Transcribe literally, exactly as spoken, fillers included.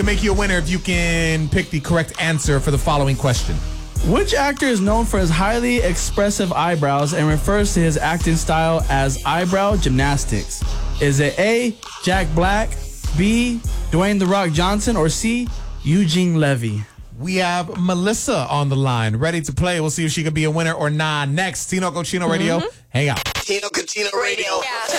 To make you a winner if you can pick the correct answer for the following question. Which actor is known for his highly expressive eyebrows and refers to his acting style as eyebrow gymnastics? Is it A, Jack Black, B, Dwayne The Rock Johnson, or C, Eugene Levy? We have Melissa on the line, ready to play. We'll see if she can be a winner or not. Next, Tino Cochino Radio. Mm-hmm. Hang out. Tino Cochino Radio. Yeah.